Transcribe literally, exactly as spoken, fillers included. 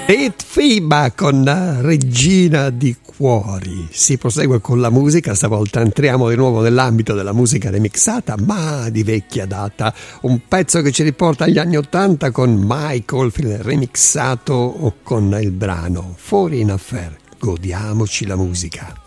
Ed Fiba con Regina di Cuori. Si prosegue con la musica, stavolta entriamo di nuovo nell'ambito della musica remixata, ma di vecchia data. Un pezzo che ci riporta agli anni ottanta con Michael, remixato con il brano Foreign Affair. Godiamoci la musica.